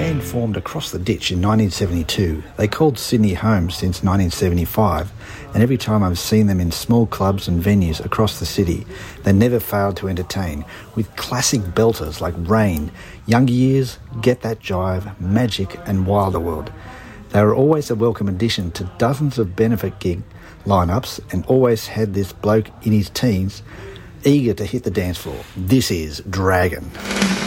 band formed across the ditch in 1972. They called Sydney home since 1975, and every time I've seen them in small clubs and venues across the city, they never failed to entertain, with classic belters like Rain, Younger Years, Get That Jive, Magic and Wilder World. They were always a welcome addition to dozens of benefit gig lineups and always had this bloke in his teens eager to hit the dance floor. This is Dragon.